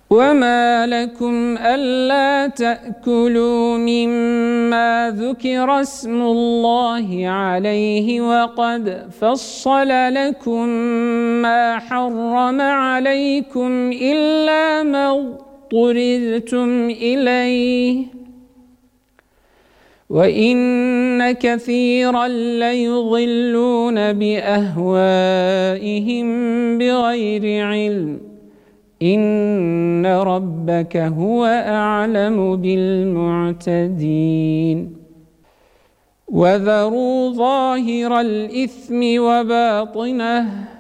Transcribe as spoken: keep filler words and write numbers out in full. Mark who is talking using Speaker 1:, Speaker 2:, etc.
Speaker 1: وما لكم ألا تأكلوا مما ذكر اسم الله عليه وقد فصل لكم ما حرم عليكم إلا ما اضطررتم إليه وإن كثيرا ليضلون بأهوائهم بغير علم إن ربك هو أعلم بالمعتدين وذروا ظاهر الإثم وباطنه